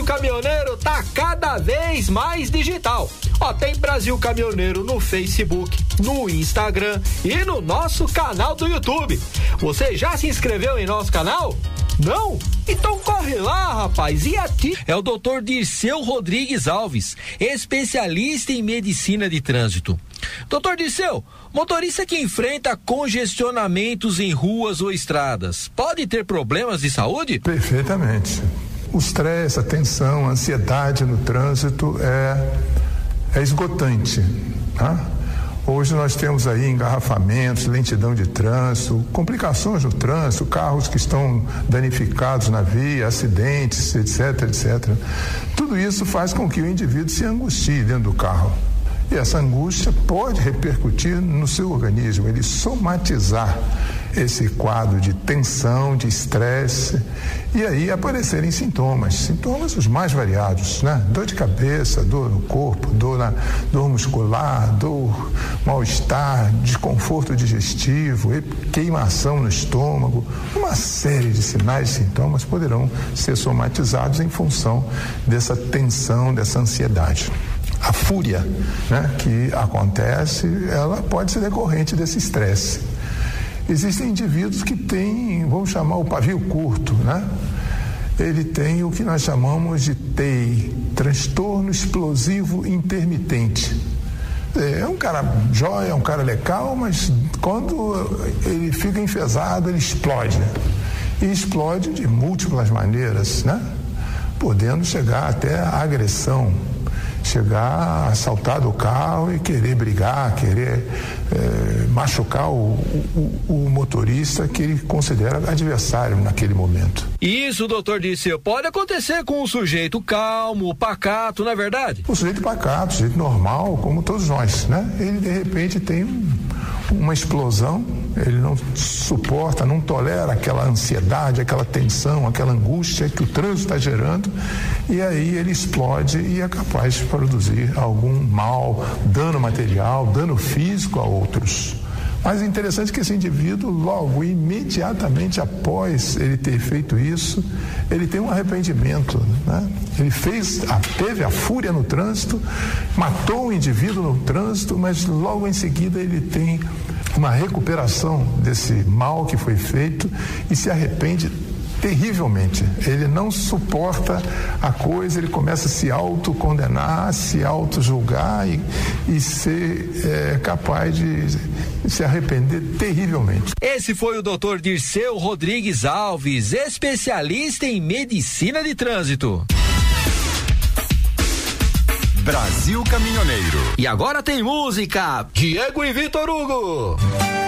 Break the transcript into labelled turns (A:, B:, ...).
A: Caminhoneiro tá cada vez mais digital. Ó, tem Brasil Caminhoneiro no Facebook, no Instagram e no nosso canal do YouTube. Você já se inscreveu em nosso canal? Não? Então corre lá, rapaz, e ativa.
B: É o Dr. Dirceu Rodrigues Alves, especialista em medicina de trânsito. Doutor Dirceu, motorista que enfrenta congestionamentos em ruas ou estradas, pode ter problemas de saúde?
C: Perfeitamente. O estresse, a tensão, a ansiedade no trânsito é esgotante, tá? Hoje nós temos aí engarrafamentos, lentidão de trânsito, complicações no trânsito, carros que estão danificados na via, acidentes, etc, etc. Tudo isso faz com que o indivíduo se angustie dentro do carro. E essa angústia pode repercutir no seu organismo, ele somatizar esse quadro de tensão, de estresse, e aí aparecerem sintomas os mais variados, né? Dor de cabeça, dor no corpo, dor muscular, dor, mal-estar, desconforto digestivo, queimação no estômago, uma série de sinais e sintomas poderão ser somatizados em função dessa tensão, dessa ansiedade. A fúria, né, que acontece, ela pode ser decorrente desse estresse. Existem indivíduos que têm, vamos chamar o pavio curto, né? Ele tem o que nós chamamos de TEI, transtorno explosivo intermitente. É um cara jóia, é um cara legal, mas quando ele fica enfesado, ele explode. E explode de múltiplas maneiras, né? Podendo chegar até a agressão, chegar a saltar do carro e querer brigar, querer machucar o motorista que ele considera adversário naquele momento.
B: Isso, doutor Dirceu, pode acontecer com um sujeito calmo, pacato, não é verdade?
C: O sujeito pacato, o sujeito normal, como todos nós, né? Ele de repente tem uma explosão, ele não suporta, não tolera aquela ansiedade, aquela tensão, aquela angústia que o trânsito está gerando, e aí ele explode e é capaz de produzir algum mal, dano material, dano físico a outros. Mas é interessante que esse indivíduo, logo, imediatamente após ele ter feito isso, ele tem um arrependimento, né? Ele teve a fúria no trânsito, matou o indivíduo no trânsito, mas logo em seguida ele tem uma recuperação desse mal que foi feito e se arrepende terrivelmente. Ele não suporta a coisa, ele começa a se autocondenar, se autojulgar e ser capaz de se arrepender terrivelmente.
B: Esse foi o Dr. Dirceu Rodrigues Alves, especialista em medicina de trânsito.
D: Brasil Caminhoneiro.
B: E agora tem música.
A: Diego e Vitor Hugo.